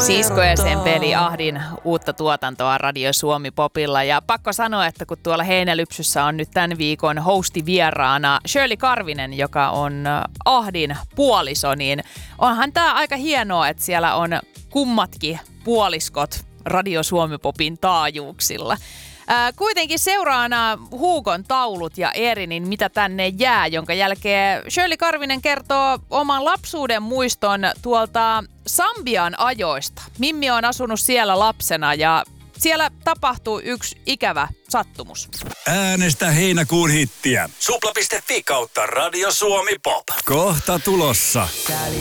Sisko ja sen peli Ahdin uutta tuotantoa Radio Suomi Popilla. Ja pakko sanoa, että kun tuolla Heinälypsyssä on nyt tämän viikon hosti vieraana Shirley Karvinen, joka on Ahdin puoliso, niin onhan tämä aika hienoa, että siellä on kummatkin puoliskot Radio Suomi Popin taajuuksilla. Kuitenkin seuraana Huukon taulut ja eri, niin mitä tänne jää, jonka jälkeen Shirley Karvinen kertoo oman lapsuuden muiston tuolta Sambian ajoista. Mimmi on asunut siellä lapsena ja siellä tapahtuu yksi ikävä sattumus. Äänestä heinäkuun hittiä. Supla.fi/Radio Suomi Pop. Kohta tulossa.